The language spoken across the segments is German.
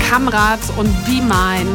Kamrat und Be Mine.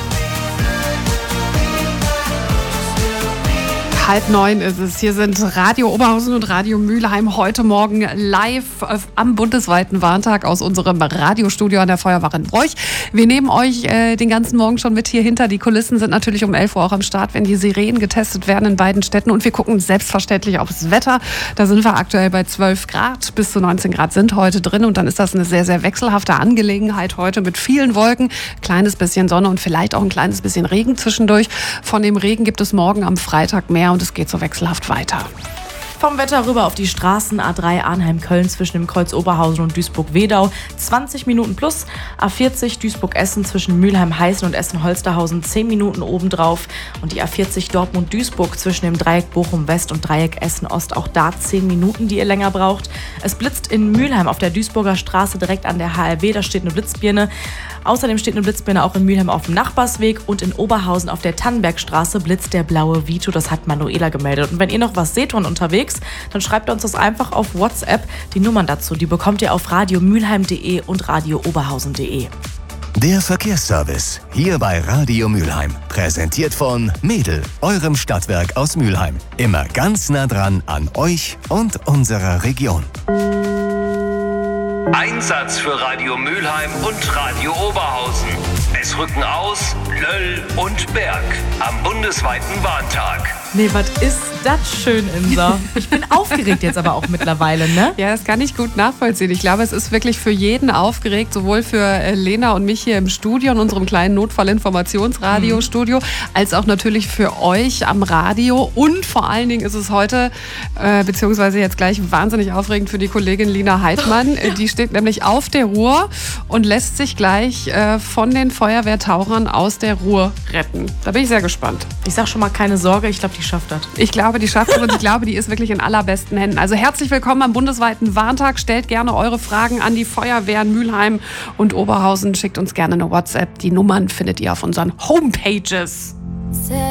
8:30 ist es. Hier sind Radio Oberhausen und Radio Mülheim heute Morgen live am bundesweiten Warntag aus unserem Radiostudio an der Feuerwache in Broich. Wir nehmen euch den ganzen Morgen schon mit hier hinter. Die Kulissen sind natürlich um 11 Uhr auch am Start, wenn die Sirenen getestet werden in beiden Städten. Und wir gucken selbstverständlich aufs Wetter. Da sind wir aktuell bei 12 Grad. Bis zu 19 Grad sind heute drin. Und dann ist das eine sehr, sehr wechselhafte Angelegenheit heute mit vielen Wolken. Kleines bisschen Sonne und vielleicht auch ein kleines bisschen Regen zwischendurch. Von dem Regen gibt es morgen am Freitag mehr. Und es geht so wechselhaft weiter. Vom Wetter rüber auf die Straßen A3 Arnheim-Köln zwischen dem Kreuz Oberhausen und Duisburg-Wedau 20 Minuten plus, A40 Duisburg-Essen zwischen Mülheim-Heißen und Essen-Holsterhausen 10 Minuten obendrauf und die A40 Dortmund-Duisburg zwischen dem Dreieck Bochum-West und Dreieck Essen-Ost auch da 10 Minuten, die ihr länger braucht. Es blitzt in Mülheim auf der Duisburger Straße direkt an der HRW, da steht eine Blitzbirne. Außerdem steht eine Blitzbirne auch in Mülheim auf dem Nachbarsweg und in Oberhausen auf der Tannenbergstraße blitzt der blaue Vito, das hat Manuela gemeldet. Und wenn ihr noch was seht von unterwegs, dann schreibt uns das einfach auf WhatsApp. Die Nummern dazu, die bekommt ihr auf radiomülheim.de und radiooberhausen.de. Der Verkehrsservice hier bei Radio Mülheim. Präsentiert von Mädel, eurem Stadtwerk aus Mülheim. Immer ganz nah dran an euch und unserer Region. Einsatz für Radio Mülheim und Radio Oberhausen. Es rücken aus Löll und Berg am bundesweiten Warntag. Nee, was ist das schön, Insa? Ich bin aufgeregt jetzt aber auch mittlerweile, ne? Ja, das kann ich gut nachvollziehen. Ich glaube, es ist wirklich für jeden aufgeregt, sowohl für Lena und mich hier im Studio, in unserem kleinen Notfallinformationsradiostudio, als auch natürlich für euch am Radio. Und vor allen Dingen ist es heute, beziehungsweise jetzt gleich wahnsinnig aufregend für die Kollegin Lina Heidmann. Die steht nämlich auf der Ruhr und lässt sich gleich von den Feuerwehrtauchern aus der Ruhr retten. Da bin ich sehr gespannt. Ich sag schon mal keine Sorge, ich glaube, die schafft das. Ich glaube, die schafft das und ich glaube, die ist wirklich in allerbesten Händen. Also herzlich willkommen am bundesweiten Warntag. Stellt gerne eure Fragen an die Feuerwehren Mülheim und Oberhausen. Schickt uns gerne eine WhatsApp. Die Nummern findet ihr auf unseren Homepages.